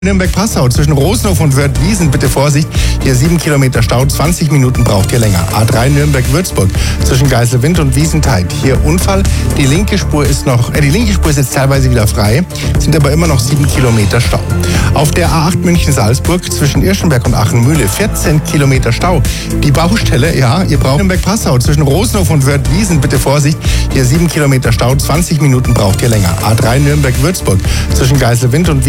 Nürnberg-Passau zwischen Rosenhof und Wörth-Wiesen, bitte Vorsicht, hier 7 Kilometer Stau, 20 Minuten braucht ihr länger. A3 Nürnberg-Würzburg zwischen Geiselwind und Wiesenthal, hier Unfall. Die linke Spur ist jetzt teilweise wieder frei, sind aber immer noch 7 Kilometer Stau. Auf der A8 München-Salzburg zwischen Irschenberg und Achenmühle 14 Kilometer Stau. Die Baustelle, ja, ihr braucht Nürnberg-Passau zwischen Rosenhof und Wörth-Wiesen, bitte Vorsicht, hier 7 Kilometer Stau, 20 Minuten braucht ihr länger. A3 Nürnberg-Würzburg zwischen Geiselwind und